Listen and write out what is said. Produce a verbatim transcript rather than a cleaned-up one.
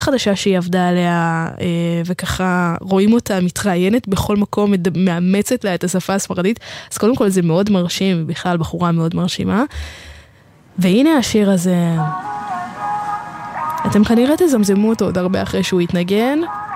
חדשה שהיא עבדה עליה, וככה רואים אותה מתראיינת בכל מקום, מאמצת לה את השפה הספרדית, אז קודם כל זה מאוד מרשים, בכלל בחורה מאוד מרשימה. והנה השיר הזה, אתם כנראה תזמזמו אותו עוד הרבה אחרי שהוא יתנגן,